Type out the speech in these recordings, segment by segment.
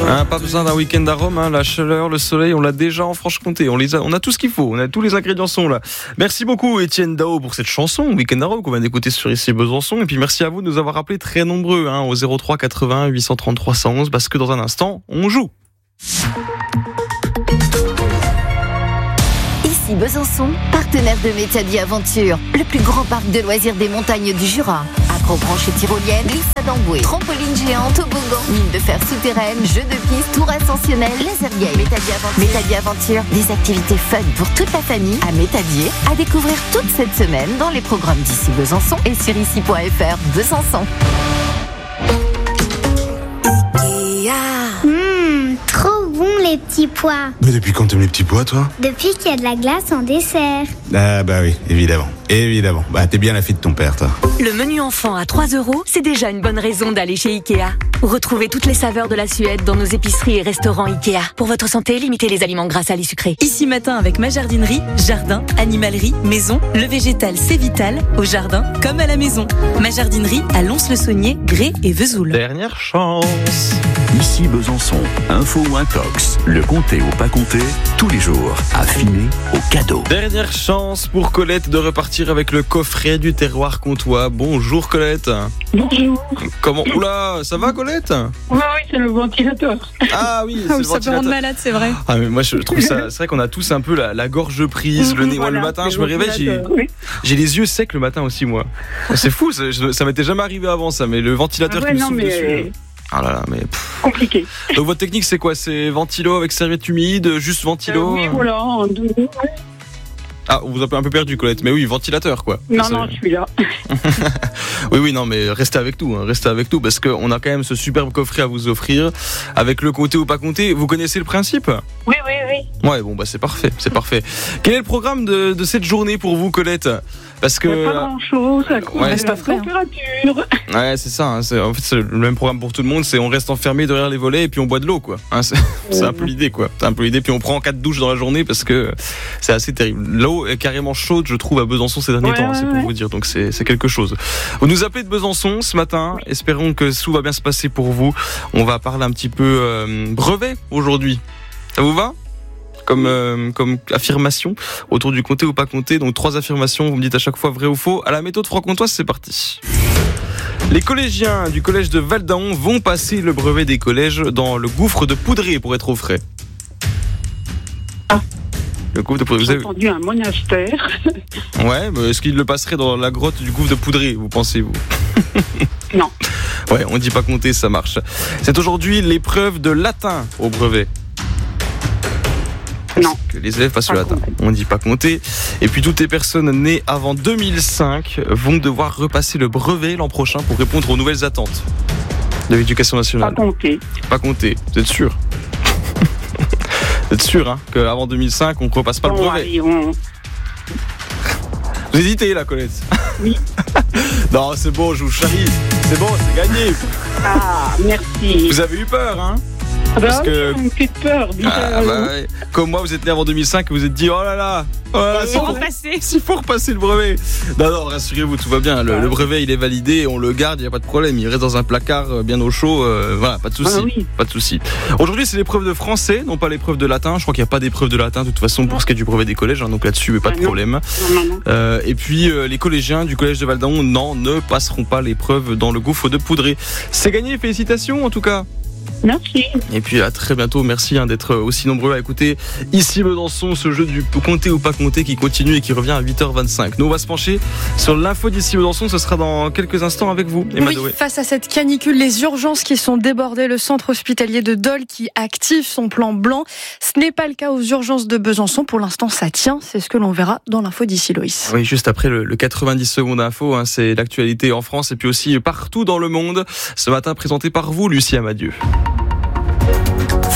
Pas besoin d'un week-end à Rome, la chaleur, le soleil, on l'a déjà en Franche-Comté. On a tout ce qu'il faut, on a tous les ingrédients sont là. Merci beaucoup Étienne Dao pour cette chanson, Week-end à Rome, qu'on vient d'écouter sur Ici Besançon. Et puis merci à vous de nous avoir appelés très nombreux au 03 80 830 311, parce que dans un instant, on joue. Ici Besançon, partenaire de Métadi Aventure, le plus grand parc de loisirs des montagnes du Jura. Acrobranche et tyrolienne, glissade en bouée, trampoline géante, toboggan, mine de fer souterraine, jeux de piste, tour ascensionnel, laser game. Métadi Aventure, des activités fun pour toute la famille à Métadier, à découvrir toute cette semaine dans les programmes d'Ici Besançon et sur ici.fr Besançon. Trop bon les petits pois. Mais depuis quand t'aimes les petits pois, toi ? Depuis qu'il y a de la glace en dessert. Ah bah oui, évidemment. Bah t'es bien la fille de ton père, toi. Le menu enfant à 3 €, c'est déjà une bonne raison d'aller chez Ikea. Retrouvez toutes les saveurs de la Suède dans nos épiceries et restaurants Ikea. Pour votre santé, limitez les aliments gras, salés, sucrés. Ici matin avec ma jardinerie, jardin, animalerie, maison, le végétal c'est vital, au jardin comme à la maison. Ma jardinerie à Lons-le-Saunier, Grès et Vesoul. Dernière chance. Ici Besançon, info ou intox, le compter ou pas compter, tous les jours, affiné au cadeau. Dernière chance pour Colette de repartir avec le coffret du terroir comtois. Bonjour Colette. Bonjour. Comment ? Oula, ça va Colette ? Oui, c'est le ventilateur. Ah oui, c'est le Ça peut ventilateur. rendre malade, c'est vrai. Ah mais moi je trouve ça, c'est vrai qu'on a tous un peu la gorge prise, le nez. Moi, le matin, je me réveille, j'ai les yeux secs le matin aussi moi. C'est fou, ça m'était jamais arrivé avant ça, mais le ventilateur qui me souffle dessus. Ah là là, mais compliqué. Donc votre technique c'est quoi ? C'est ventilo avec serviette humide, juste ventilo Oui, voilà, en douce. Ah, vous avez un peu perdu Colette, mais oui, ventilateur quoi. Non, je suis là. Oui, non, mais restez avec nous, parce qu'on a quand même ce superbe coffret à vous offrir, avec le compter ou pas compter. Vous connaissez le principe ? Oui. Ouais, bon, c'est parfait. Quel est le programme de cette journée pour vous, Colette ? Parce que pas grand-chose, la température. Ouais, c'est ça. En fait, c'est le même programme pour tout le monde. C'est on reste enfermé derrière les volets et puis on boit de l'eau, quoi. C'est un peu l'idée, quoi. Puis on prend 4 douches dans la journée parce que c'est assez terrible. L'eau est carrément chaude, je trouve, à Besançon ces derniers temps. C'est pour vous dire. Donc c'est quelque chose. Vous nous appelez de Besançon ce matin. Espérons que tout va bien se passer pour vous. On va parler un petit peu brevet aujourd'hui. Ça vous va ? Comme affirmation autour du compter ou pas compter. Donc 3 affirmations, vous me dites à chaque fois vrai ou faux. À la méthode franc-comtoise, c'est parti. Les collégiens du collège de Valdaon vont passer le brevet des collèges dans le gouffre de Poudré pour être au frais. Le gouffre de Poudré. J'ai entendu un monastère. Ouais, mais est-ce qu'ils le passeraient dans la grotte du gouffre de Poudré, vous pensez-vous ? Non. Ouais, on dit pas compter, ça marche. C'est aujourd'hui l'épreuve de latin au brevet. Non. Que les élèves passent le latin. On dit pas compter. Et puis toutes les personnes nées avant 2005 vont devoir repasser le brevet l'an prochain pour répondre aux nouvelles attentes de l'éducation nationale. Pas compter. Vous êtes sûr ? Vous êtes sûr qu'avant 2005 on ne repasse pas le brevet ? Allez, Vous hésitez là, Colette ? Oui. Non, c'est bon, je vous charrie. C'est bon, c'est gagné. Ah, merci. Vous avez eu peur, Parce que une petite peur. Ouais. Comme moi, vous êtes né avant 2005 et vous êtes dit oh là là, s'il faut repasser le brevet. Non, rassurez-vous, tout va bien. Le brevet, il est validé, on le garde, il n'y a pas de problème. Il reste dans un placard bien au chaud. Voilà, pas de souci. Pas de souci. Aujourd'hui, c'est l'épreuve de français, non pas l'épreuve de latin. Je crois qu'il n'y a pas d'épreuve de latin de toute façon pour ce qui est du brevet des collèges. Donc là-dessus, pas de problème. Non. Et puis les collégiens du collège de Valdaon, ne passeront pas l'épreuve dans le gouffre de Poudré. C'est gagné. Félicitations en tout cas. Merci. Et puis à très bientôt, merci d'être aussi nombreux à écouter Ici Besançon, ce jeu du compter ou pas compter qui continue et qui revient à 8h25. Nous on va se pencher sur l'info d'Ici Besançon, ce sera dans quelques instants avec vous. Oui, face à cette canicule, les urgences qui sont débordées, le centre hospitalier de Dole qui active son plan blanc. Ce n'est pas le cas aux urgences de Besançon, pour l'instant ça tient, c'est ce que l'on verra dans l'info d'ici Loïs. Oui, juste après le 90 secondes info, c'est l'actualité en France et puis aussi partout dans le monde. Ce matin présenté par vous, Lucie Amadieu.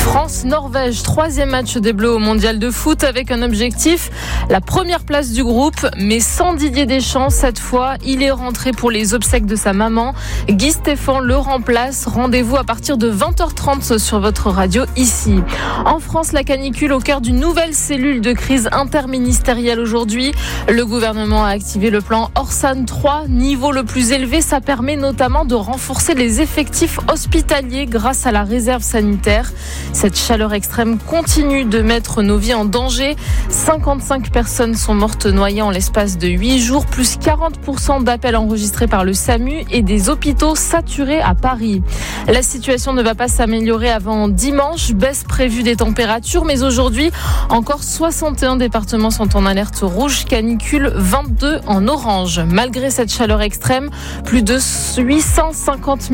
France-Norvège, 3e match des Bleus au mondial de foot avec un objectif, la première place du groupe, mais sans Didier Deschamps cette fois. Il est rentré pour les obsèques de sa maman. Guy Stéphane le remplace. Rendez-vous à partir de 20h30 sur votre radio ici. En France, la canicule au cœur d'une nouvelle cellule de crise interministérielle aujourd'hui. Le gouvernement a activé le plan Orsan 3, niveau le plus élevé. Ça permet notamment de renforcer les effectifs hospitaliers grâce à la réserve sanitaire. Cette chaleur extrême continue de mettre nos vies en danger. 55 personnes sont mortes noyées en l'espace de 8 jours, plus 40% d'appels enregistrés par le SAMU et des hôpitaux saturés à Paris. La situation ne va pas s'améliorer avant dimanche, baisse prévue des températures, mais aujourd'hui, encore 61 départements sont en alerte rouge, canicule 22 en orange. Malgré cette chaleur extrême, plus de 850 000